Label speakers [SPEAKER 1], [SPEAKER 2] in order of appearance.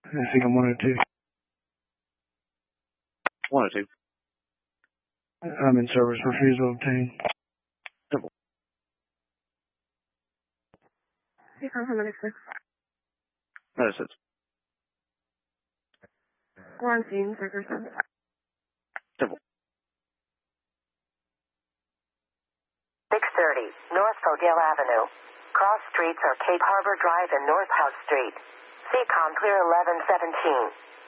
[SPEAKER 1] I think I'm 102.
[SPEAKER 2] 102.
[SPEAKER 1] I'm in service. Refusal obtained.
[SPEAKER 2] Simple.
[SPEAKER 3] Hey, how many six?
[SPEAKER 2] Medicine.
[SPEAKER 3] We're on scene, Ferguson.
[SPEAKER 2] Simple.
[SPEAKER 4] 630 North Fogale Avenue. Cross streets are Cape Harbor Drive and North House Street. CCOM clear 1117.